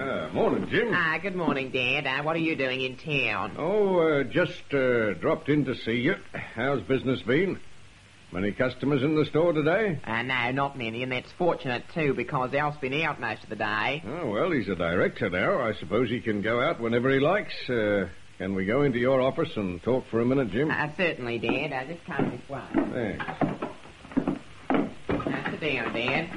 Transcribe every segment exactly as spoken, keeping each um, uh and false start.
Uh, morning, Jim. Ah, good morning, Dad. Uh, what are you doing in town? Oh, uh, just uh, dropped in to see you. How's business been? Many customers in the store today? Uh, no, not many, and that's fortunate, too, because Al's been out most of the day. Oh, well, he's a director now. I suppose he can go out whenever he likes. Uh, can we go into your office and talk for a minute, Jim? Uh, certainly, Dad. Uh, just come this way. Thanks. Uh, sit down, Dad.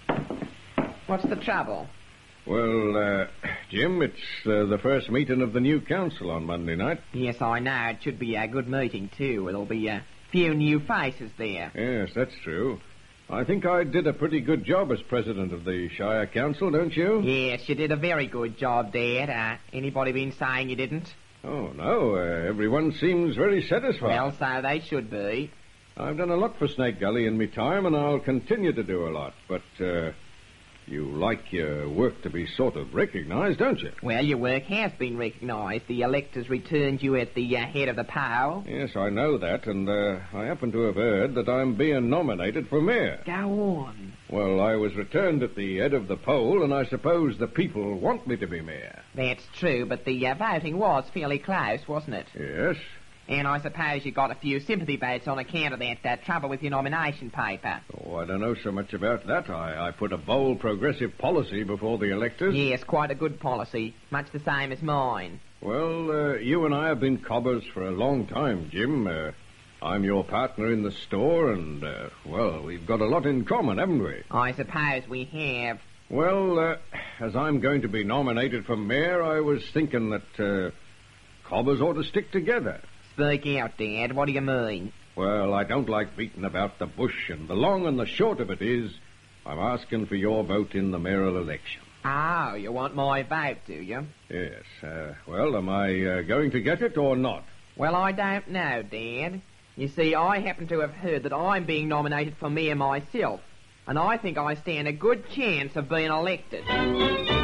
What's the trouble? Well, uh, Jim, it's uh, the first meeting of the new council on Monday night. Yes, I know. It should be a good meeting, too. There'll be a few new faces there. Yes, that's true. I think I did a pretty good job as president of the Shire Council, don't you? Yes, you did a very good job, Dad. Uh, anybody been saying you didn't? Oh, no. Uh, everyone seems very satisfied. Well, so they should be. I've done a lot for Snake Gully in me time, and I'll continue to do a lot. But, uh, you like your work to be sort of recognised, don't you? Well, your work has been recognised. The electors returned you at the uh, head of the poll. Yes, I know that, and uh, I happen to have heard that I'm being nominated for mayor. Go on. Well, I was returned at the head of the poll, and I suppose the people want me to be mayor. That's true, but the uh, voting was fairly close, wasn't it? Yes. And I suppose you got a few sympathy votes on account of that uh, trouble with your nomination paper. Oh, I don't know so much about that. I, I put a bold progressive policy before the electors. Yes, quite a good policy. Much the same as mine. Well, uh, you and I have been cobbers for a long time, Jim. Uh, I'm your partner in the store, and, uh, well, we've got a lot in common, haven't we? I suppose we have. Well, uh, as I'm going to be nominated for mayor, I was thinking that uh, cobbers ought to stick together. Speak out, Dad. What do you mean? Well, I don't like beating about the bush, and the long and the short of it is, I'm asking for your vote in the mayoral election. Oh, you want my vote, do you? Yes. Uh, well, am I uh, going to get it or not? Well, I don't know, Dad. You see, I happen to have heard that I'm being nominated for mayor myself, and I think I stand a good chance of being elected.